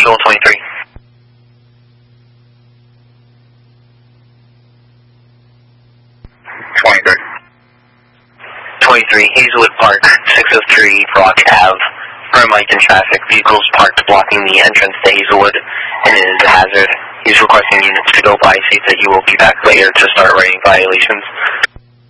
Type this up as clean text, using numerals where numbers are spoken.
Visual 23. 23, Hazelwood Park, 603 Brock Ave. Red light in traffic. Vehicles parked blocking the entrance to Hazelwood, and it is a hazard. He's requesting units to go by, state that he will be back later to start writing violations.